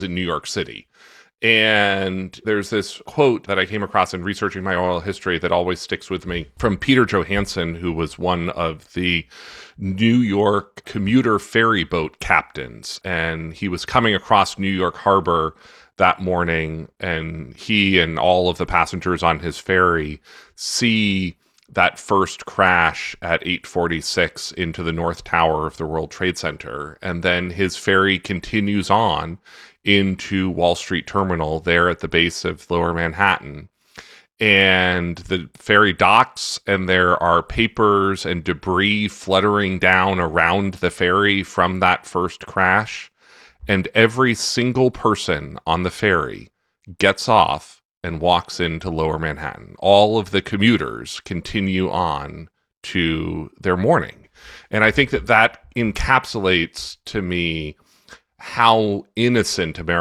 in New York City. And there's this quote that I came across in researching my oral history that always sticks with me from Peter Johansson, who was one of the New York commuter ferry boat captains. And he was coming across New York Harbor that morning, and he and all of the passengers on his ferry see that first crash at 8:46 into the North Tower of the World Trade Center. And then his ferry continues on into Wall Street Terminal there at the base of Lower Manhattan. And the ferry docks, and there are papers and debris fluttering down around the ferry from that first crash. And every single person on the ferry gets off and walks into Lower Manhattan. All of the commuters continue on to their morning. And I think that that encapsulates to me how innocent America